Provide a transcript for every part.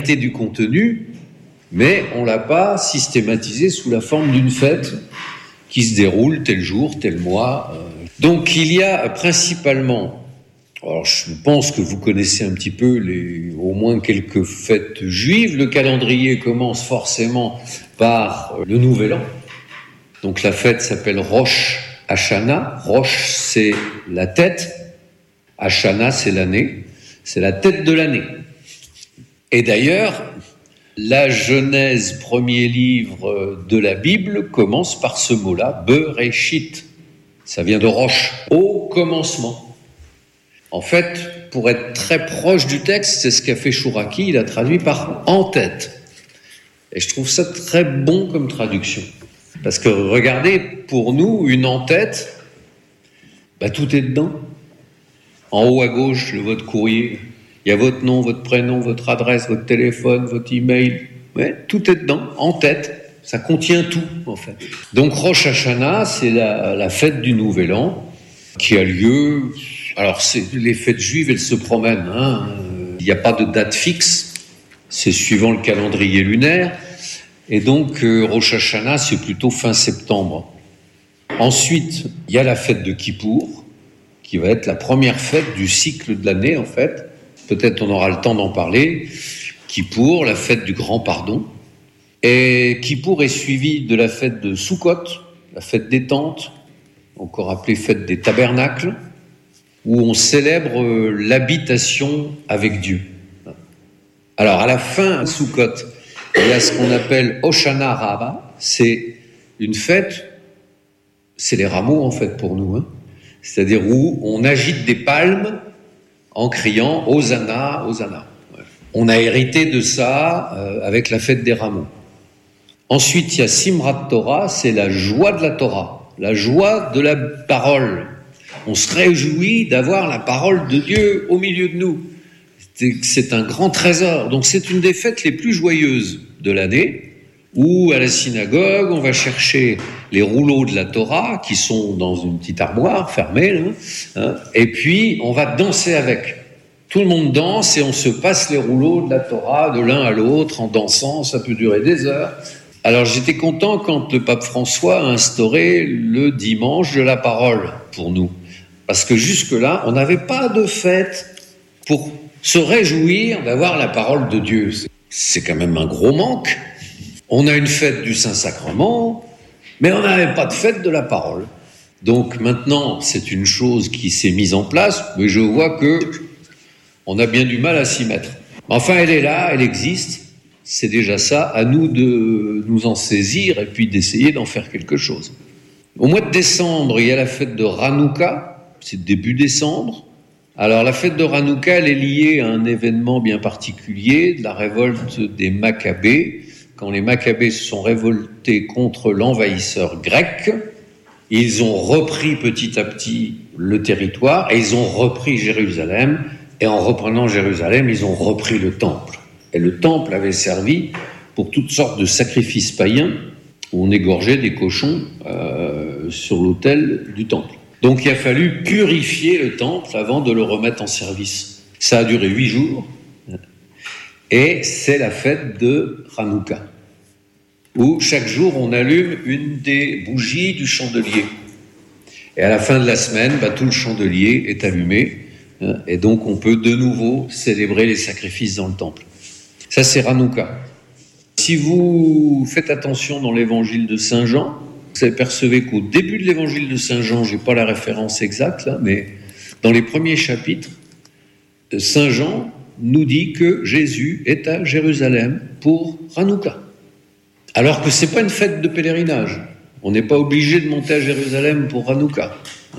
réalité du contenu, mais on ne l'a pas systématisé sous la forme d'une fête qui se déroule tel jour, tel mois. Donc il y a principalement, alors je pense que vous connaissez un petit peu au moins quelques fêtes juives. Le calendrier commence forcément par le Nouvel An. Donc la fête s'appelle Rosh Hashanah. Rosh, c'est la tête. Hashanah, c'est l'année. C'est la tête de l'année. Et d'ailleurs, la Genèse, premier livre de la Bible, commence par ce mot-là, Bereshit. Ça vient de Rosh, au commencement. En fait, pour être très proche du texte, c'est ce qu'a fait Chouraki, il a traduit par en tête. Et je trouve ça très bon comme traduction. Parce que regardez, pour nous, une en-tête, tout est dedans. En haut à gauche, votre courrier, il y a votre nom, votre prénom, votre adresse, votre téléphone, votre email. Ouais, tout est dedans, en tête. Ça contient tout, en fait. Donc Rosh Hashanah, c'est la fête du Nouvel An qui a lieu. Alors, les fêtes juives, elles se promènent. Il n'y a pas de date fixe. C'est suivant le calendrier lunaire. Et donc, Rosh Hashanah, c'est plutôt fin septembre. Ensuite, il y a la fête de Kippour, qui va être la première fête du cycle de l'année, en fait. Peut-être on aura le temps d'en parler. Kippour, la fête du grand pardon. Et Kippour est suivi de la fête de Sukkot, la fête des tentes, encore appelée fête des tabernacles, où on célèbre l'habitation avec Dieu. Alors, à la fin, à Sukkot, il y a ce qu'on appelle Hoshana Rabbah, c'est une fête, c'est les rameaux en fait pour nous, c'est-à-dire où on agite des palmes en criant Hosanna, Hosanna. On a hérité de ça avec la fête des rameaux. Ensuite, il y a Simrat Torah, c'est la joie de la Torah, la joie de la parole. On se réjouit d'avoir la parole de Dieu au milieu de nous. C'est un grand trésor. Donc c'est une des fêtes les plus joyeuses de l'année, où à la synagogue, on va chercher les rouleaux de la Torah qui sont dans une petite armoire fermée, et puis on va danser avec. Tout le monde danse et on se passe les rouleaux de la Torah de l'un à l'autre en dansant. Ça peut durer des heures. Alors j'étais content quand le pape François a instauré le dimanche de la parole pour nous, parce que jusque-là, on n'avait pas de fête pour se réjouir d'avoir la parole de Dieu. C'est quand même un gros manque. On a une fête du Saint-Sacrement, mais on n'avait pas de fête de la parole. Donc maintenant, c'est une chose qui s'est mise en place, mais je vois que on a bien du mal à s'y mettre. Enfin, elle est là, elle existe. C'est déjà ça, à nous de nous en saisir et puis d'essayer d'en faire quelque chose. Au mois de décembre, il y a la fête de Hanouka, c'est début décembre. Alors la fête de Hanouka, elle est liée à un événement bien particulier, de la révolte des Maccabées. Quand les Maccabées se sont révoltés contre l'envahisseur grec, ils ont repris petit à petit le territoire et ils ont repris Jérusalem. Et en reprenant Jérusalem, ils ont repris le temple. Et le temple avait servi pour toutes sortes de sacrifices païens où on égorgeait des cochons sur l'autel du temple. Donc il a fallu purifier le temple avant de le remettre en service. Ça a duré 8 jours et c'est la fête de Hanouka où chaque jour on allume une des bougies du chandelier. Et à la fin de la semaine, tout le chandelier est allumé et donc on peut de nouveau célébrer les sacrifices dans le temple. Ça c'est Hanouka. Si vous faites attention dans l'évangile de Saint Jean, vous apercevez qu'au début de l'évangile de Saint Jean, je n'ai pas la référence exacte là, mais dans les premiers chapitres, Saint Jean nous dit que Jésus est à Jérusalem pour Hanouka. Alors que ce n'est pas une fête de pèlerinage. On n'est pas obligé de monter à Jérusalem pour Hanouka.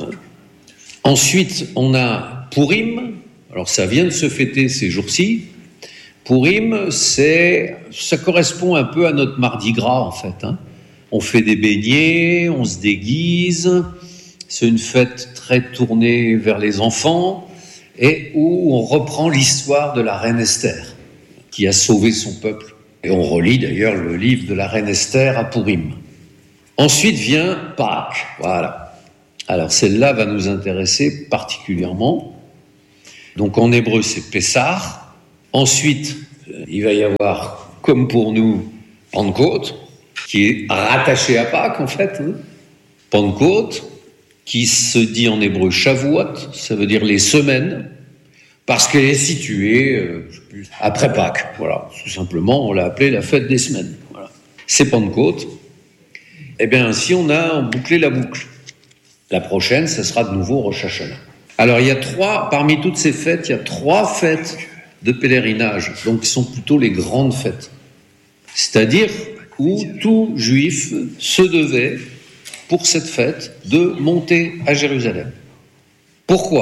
Ensuite, on a Purim. Alors ça vient de se fêter ces jours-ci. Purim, ça correspond un peu à notre Mardi Gras en fait. On fait des beignets, on se déguise. C'est une fête très tournée vers les enfants et où on reprend l'histoire de la reine Esther qui a sauvé son peuple. Et on relit d'ailleurs le livre de la reine Esther à Purim. Ensuite vient Pâques. Voilà. Alors celle-là va nous intéresser particulièrement. Donc en hébreu c'est Pessah. Ensuite Il va y avoir, comme pour nous, Pentecôte, qui est rattaché à Pâques, en fait. Pentecôte, qui se dit en hébreu Shavuot, ça veut dire les semaines, parce qu'elle est située après Pâques. Voilà, tout simplement, on l'a appelée la fête des semaines. Voilà. C'est Pentecôte. Eh bien, ainsi, on a bouclé la boucle. La prochaine, ce sera de nouveau Rosh Hashanah. Alors, parmi toutes ces fêtes, il y a 3 fêtes de pèlerinage, donc qui sont plutôt les grandes fêtes. C'est-à-dire où tout juif se devait, pour cette fête, de monter à Jérusalem. Pourquoi ?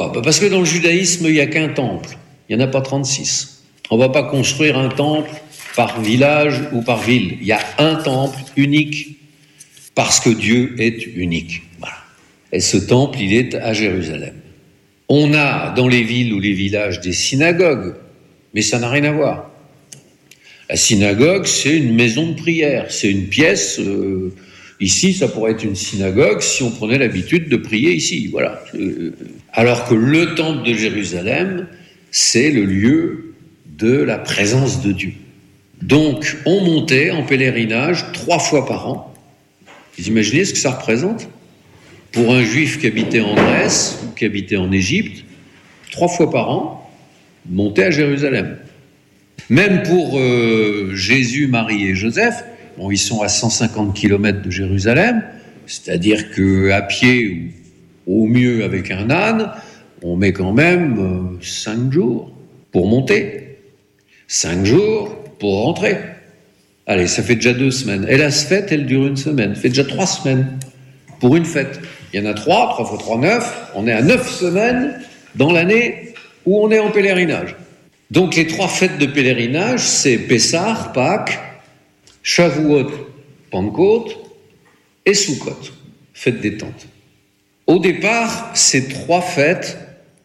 Parce que dans le judaïsme, il n'y a qu'un temple. Il n'y en a pas 36. On ne va pas construire un temple par village ou par ville. Il y a un temple unique, parce que Dieu est unique. Voilà. Et ce temple, il est à Jérusalem. On a dans les villes ou les villages des synagogues, mais ça n'a rien à voir. La synagogue, c'est une maison de prière, c'est une pièce. Ici, ça pourrait être une synagogue si on prenait l'habitude de prier ici. Voilà. Alors que le temple de Jérusalem, c'est le lieu de la présence de Dieu. Donc, on montait en pèlerinage 3 fois par an. Vous imaginez ce que ça représente ? Pour un juif qui habitait en Grèce ou qui habitait en Égypte, 3 fois par an, monter à Jérusalem. Même pour Jésus, Marie et Joseph, bon, ils sont à 150 km de Jérusalem, c'est-à-dire qu'à pied ou au mieux avec un âne, on met quand même 5 jours pour monter, 5 jours pour rentrer. Allez, ça fait déjà 2 semaines. Et la fête, elle dure 1 semaine. Ça fait déjà 3 semaines pour une fête. Il y en a 3 fois 3, 9. On est à 9 semaines dans l'année où on est en pèlerinage. Donc les 3 fêtes de pèlerinage, c'est Pessah, Pâques, Shavuot, Pentecôte et Sukkot, fête des tentes. Au départ, ces 3 fêtes,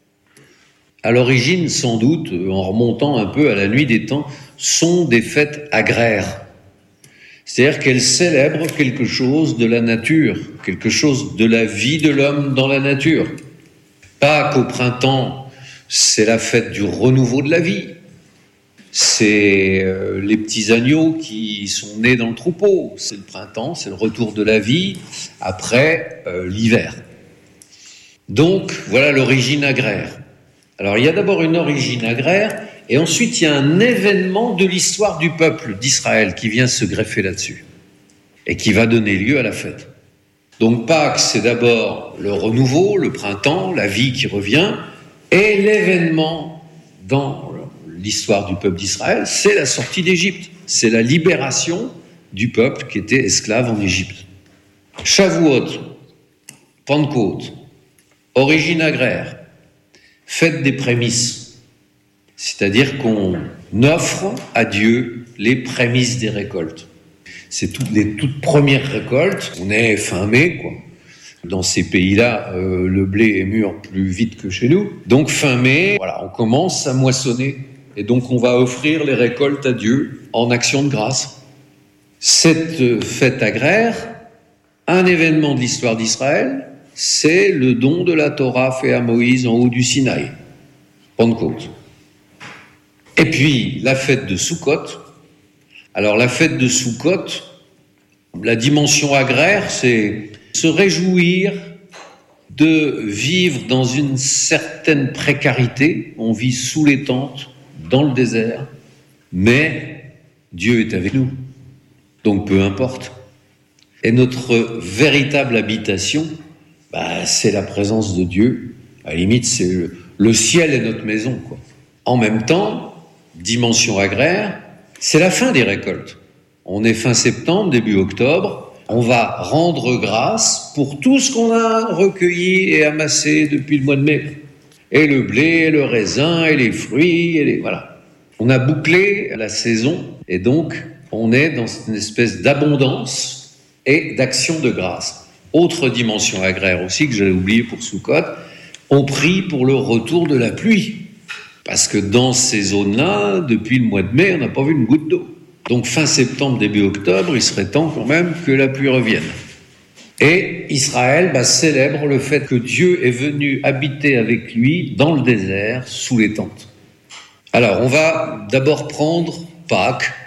à l'origine sans doute, en remontant un peu à la nuit des temps, sont des fêtes agraires. C'est-à-dire qu'elles célèbrent quelque chose de la nature, quelque chose de la vie de l'homme dans la nature. Pâques au printemps, c'est la fête du renouveau de la vie. C'est les petits agneaux qui sont nés dans le troupeau. C'est le printemps, c'est le retour de la vie après l'hiver. Donc, voilà l'origine agraire. Alors, il y a d'abord une origine agraire, et ensuite, il y a un événement de l'histoire du peuple d'Israël qui vient se greffer là-dessus, et qui va donner lieu à la fête. Donc, Pâques, c'est d'abord le renouveau, le printemps, la vie qui revient, et l'événement dans l'histoire du peuple d'Israël, c'est la sortie d'Égypte. C'est la libération du peuple qui était esclave en Égypte. Shavuot, Pentecôte, origine agraire, fête des prémices. C'est-à-dire qu'on offre à Dieu les prémices des récoltes. C'est les toutes premières récoltes. On est fin mai, quoi. Dans ces pays-là, le blé est mûr plus vite que chez nous. Donc fin mai, voilà, on commence à moissonner. Et donc on va offrir les récoltes à Dieu en action de grâce. Cette fête agraire, un événement de l'histoire d'Israël, c'est le don de la Torah fait à Moïse en haut du Sinaï, Pentecôte. Et puis la fête de Sukkot. Alors la fête de Sukkot, la dimension agraire, c'est se réjouir de vivre dans une certaine précarité. On vit sous les tentes, dans le désert, mais Dieu est avec nous, donc peu importe. Et notre véritable habitation, c'est la présence de Dieu. À la limite, c'est le ciel est notre maison, quoi. En même temps, dimension agraire, c'est la fin des récoltes. On est fin septembre, début octobre. On va rendre grâce pour tout ce qu'on a recueilli et amassé depuis le mois de mai. Et le blé, et le raisin, et les fruits, voilà. On a bouclé la saison, et donc on est dans une espèce d'abondance et d'action de grâce. Autre dimension agraire aussi que j'avais oublié pour Sukkot, on prie pour le retour de la pluie. Parce que dans ces zones-là, depuis le mois de mai, on n'a pas vu une goutte d'eau. Donc fin septembre, début octobre, il serait temps quand même que la pluie revienne. Et Israël célèbre le fait que Dieu est venu habiter avec lui dans le désert, sous les tentes. Alors, on va d'abord prendre Pâques,